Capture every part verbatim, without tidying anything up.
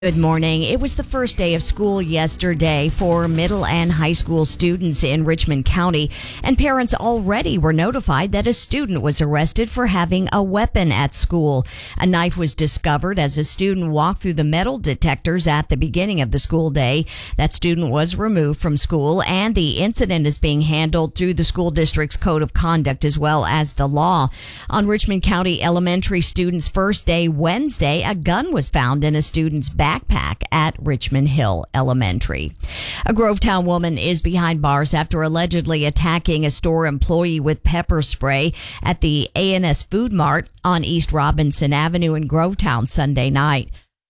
Good morning. It was the first day of school yesterday for middle and high school students in Richmond County, and parents already were notified that a student was arrested for having a weapon at school. A knife was discovered as a student walked through the metal detectors at the beginning of the school day. That student was removed from school, and the incident is being handled through the school district's code of conduct as well as the law. On Richmond County elementary students' first day Wednesday, a gun was found in a student's backpack backpack at Richmond Hill Elementary. A Grovetown woman is behind bars after allegedly attacking a store employee with pepper spray at the A and S Food Mart on East Robinson Avenue in Grovetown Sunday night.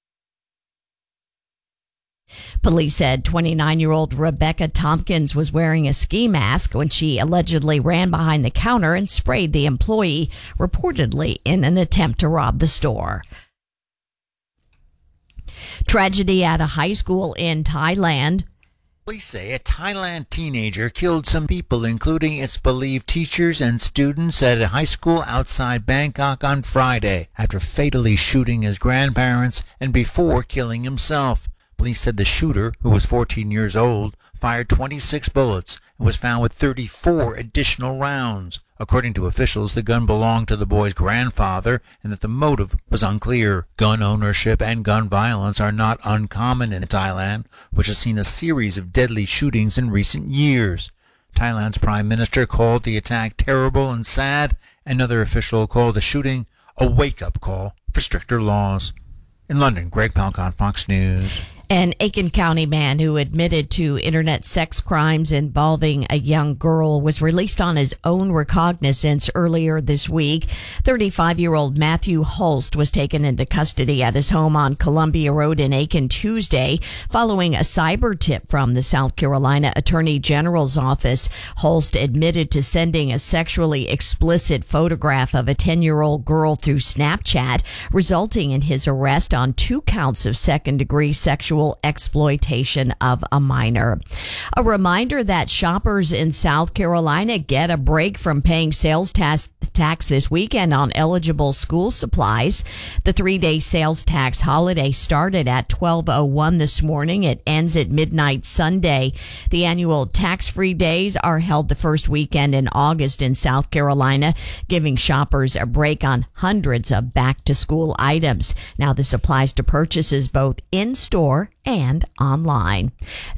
Police said twenty-nine-year-old Rebecca Tompkins was wearing a ski mask when she allegedly ran behind the counter and sprayed the employee, reportedly in an attempt to rob the store. Tragedy at a high school in Thailand. Police say a Thailand teenager killed some people, including its believed teachers and students at a high school outside Bangkok on Friday, after fatally shooting his grandparents and before killing himself. Police said the shooter, who was fourteen years old, fired twenty-six bullets and was found with thirty-four additional rounds. According to officials, the gun belonged to the boy's grandfather and that the motive was unclear. Gun ownership and gun violence are not uncommon in Thailand, which has seen a series of deadly shootings in recent years. Thailand's prime minister called the attack terrible and sad. Another official called the shooting a wake-up call for stricter laws. In London, Greg Palcon, Fox News. An Aiken County man who admitted to internet sex crimes involving a young girl was released on his own recognizance earlier this week. thirty-five-year-old Matthew Holst was taken into custody at his home on Columbia Road in Aiken Tuesday following a cyber tip from the South Carolina Attorney General's office. Holst admitted to sending a sexually explicit photograph of a ten-year-old girl through Snapchat, resulting in his arrest on two counts of second-degree sexual exploitation of a minor. A reminder that shoppers in South Carolina get a break from paying sales tax tax this weekend on eligible school supplies. The three-day sales tax holiday started at twelve oh one this morning. It ends at midnight Sunday. The annual tax-free days are held the first weekend in August in South Carolina, giving shoppers a break on hundreds of back-to-school items. Now, this applies to purchases both in-store and online.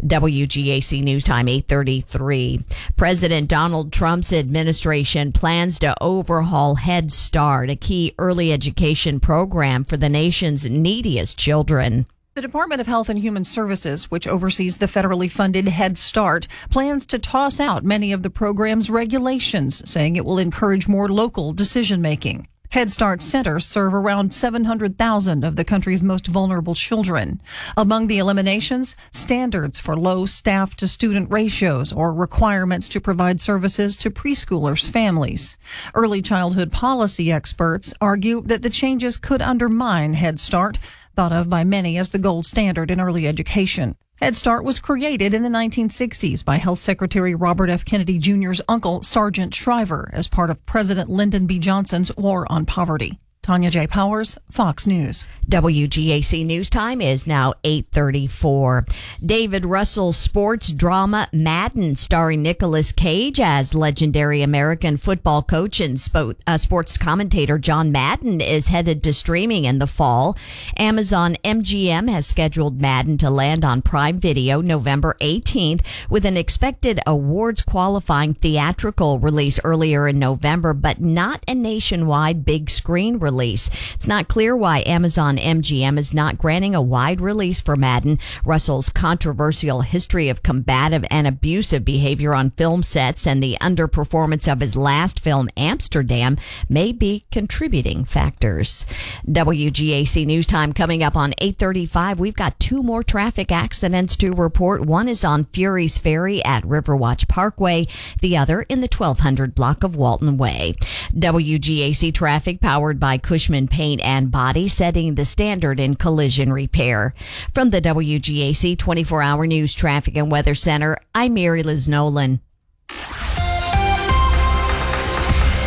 W G A C News Time eight thirty-three. President Donald Trump's administration plans to overhaul Head Start, a key early education program for the nation's neediest children. The Department of Health and Human Services, which oversees the federally funded Head Start, plans to toss out many of the program's regulations, saying it will encourage more local decision-making. Head Start centers serve around seven hundred thousand of the country's most vulnerable children. Among the eliminations, standards for low staff-to-student ratios or requirements to provide services to preschoolers' families. Early childhood policy experts argue that the changes could undermine Head Start, thought of by many as the gold standard in early education. Head Start was created in the nineteen sixties by Health Secretary Robert F. Kennedy Junior's uncle, Sergeant Shriver, as part of President Lyndon B. Johnson's War on Poverty. Tanya J. Powers, Fox News. W G A C News Time is now eight thirty-four. David Russell's sports drama Madden, starring Nicolas Cage as legendary American football coach and spo- uh, sports commentator John Madden, is headed to streaming in the fall. Amazon M G M has scheduled Madden to land on Prime Video November eighteenth, with an expected awards-qualifying theatrical release earlier in November, but not a nationwide big screen release. Release. It's not clear why Amazon M G M is not granting a wide release for Madden. Russell's controversial history of combative and abusive behavior on film sets and the underperformance of his last film, Amsterdam, may be contributing factors. W G A C News Time coming up on eight thirty-five. We've got two more traffic accidents to report. One is on Fury's Ferry at Riverwatch Parkway, the other in the twelve hundred block of Walton Way. W G A C traffic powered by Cushman Paint and Body, setting the standard in collision repair. From the W G A C twenty-four hour News Traffic and Weather Center, I'm Mary Liz Nolan.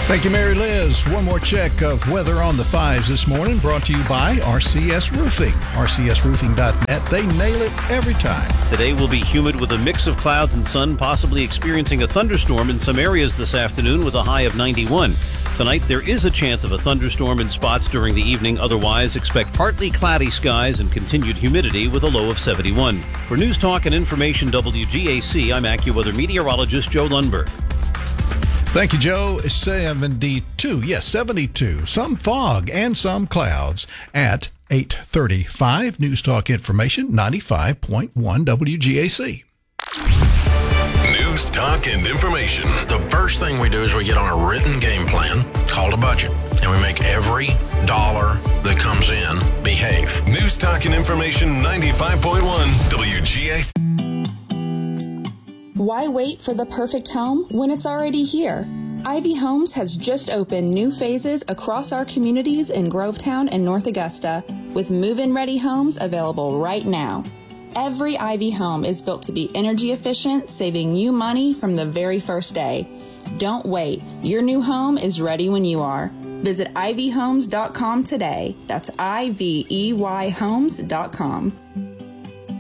Thank you, Mary Liz. One more check of weather on the fives this morning, brought to you by R C S Roofing. R C S roofing dot net. They nail it every time. Today will be humid with a mix of clouds and sun, possibly experiencing a thunderstorm in some areas this afternoon with a high of ninety-one. Tonight, there is a chance of a thunderstorm in spots during the evening. Otherwise, expect partly cloudy skies and continued humidity with a low of seventy-one. For News Talk and Information W G A C, I'm AccuWeather meteorologist Joe Lundberg. Thank you, Joe. seventy-two. Yes, seventy-two. Some fog and some clouds at eight thirty-five. News Talk Information, ninety-five point one W G A C. News, talk, and information. The first thing we do is we get on a written game plan called a budget, and we make every dollar that comes in behave. News, talk, and information, ninety-five point one W G A C. Why wait for the perfect home when it's already here? Ivy Homes has just opened new phases across our communities in Grovetown and North Augusta, with move-in ready homes available right now. Every Ivy home is built to be energy efficient, saving you money from the very first day. Don't wait. Your new home is ready when you are. Visit ivy homes dot com today. That's I V E Y homes dot com.